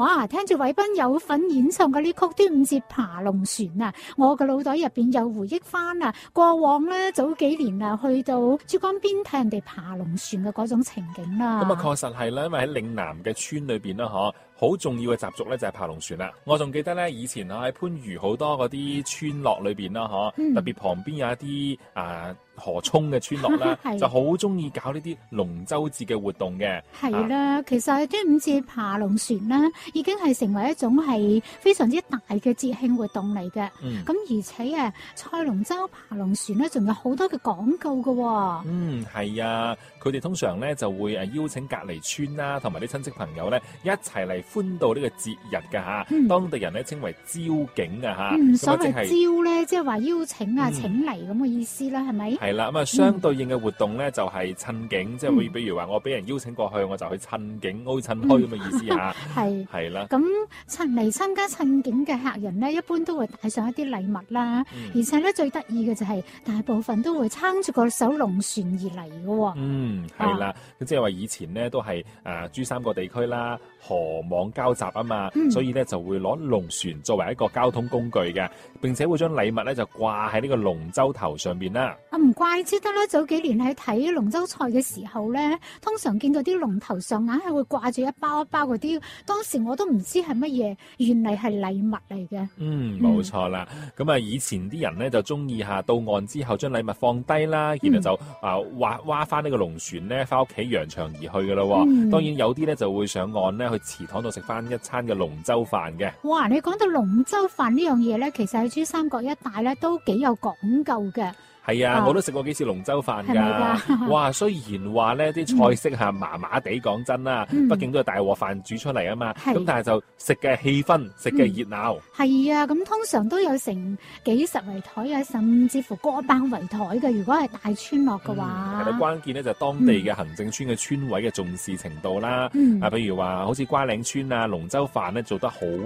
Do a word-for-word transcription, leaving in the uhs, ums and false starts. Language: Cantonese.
哇！聽住韋斌有份演唱嘅呢曲《端午節爬龍船》啊，我嘅腦袋入邊又回憶翻啊，過往咧早幾年啊，去到珠江邊睇人哋爬龍船嘅嗰種情景啦。 咁啊，確實係啦，因為喺嶺南嘅村裏邊啦，嗬，好重要嘅習俗咧就係爬龍船啦。我仲記得咧，以前啊喺番禺好多嗰啲村落裏邊啦，嗬、嗯，特別旁邊有一啲啊河涌嘅村落啦，就好中意搞呢啲龍舟節嘅活動嘅。 係啦、啊，其實端午節爬龍船咧，已經係成為一種係非常之大嘅節慶活動嚟嘅。咁、嗯、而且啊，賽龍舟、爬龍船咧，仲有好多嘅講究嘅、哦。嗯， 係啊，佢哋通常咧就會誒邀請隔離村啦，同埋啲親戚朋友咧一齊嚟歡度呢個節日㗎嚇、嗯。當地人咧稱為招景啊嚇。 嗯，所謂招咧，即係話邀請啊、嗯、請嚟咁嘅意思啦，係咪？ 係啦，咁啊相對應嘅活動咧就係趁景，即係會比如話我俾人邀請過去，我就去趁景，好似趁墟咁嘅意思嚇。係係啦。咁趁嚟參加趁景嘅客人咧，一般都會帶上一啲禮物啦、嗯，而且咧最得意嘅就係大部分都會撐住個艘龍船而嚟嘅喎。 嗯，係啦，咁即係話以前咧都係誒珠三角地區啦，河網交集啊嘛、嗯，所以咧就會攞龍船作為一個交通工具嘅，並且會將禮物咧就掛喺呢個龍舟頭上邊啦。 啊，唔怪之得啦，早幾年喺睇龍舟賽嘅時候咧，通常見到啲龍頭上硬係會掛住一包一包嗰啲，當時我都唔知係乜嘢，原嚟係禮物嚟嘅。 嗯，冇錯啦。咁、嗯、啊，以前啲人咧就中意下到岸之後將禮物放低啦，然後就啊劃劃翻呢個龍船咧，翻屋企揚長而去噶咯、嗯。當然有啲咧就會上岸咧去祠堂度食翻一餐嘅龍舟飯嘅。 哇！你講到龍舟飯呢樣嘢咧，其實喺珠三角一帶咧都幾有講究嘅。 係啊，啊，我都食過幾次龍舟飯㗎。哇，雖然話咧啲菜式係麻麻地，講真啦，畢竟都係大鑊飯煮出嚟啊嘛。咁但係就食嘅氣氛，食嘅熱鬧。係、 嗯、啊，咁通常都有成幾十圍台啊，甚至乎過百圍台嘅。如果係大村落嘅話， 係、嗯、啦，關鍵咧就係當地嘅行政村嘅村委嘅重視程度啦。 嗯、 啊，譬如話好似瓜嶺村啊，龍舟飯咧做得好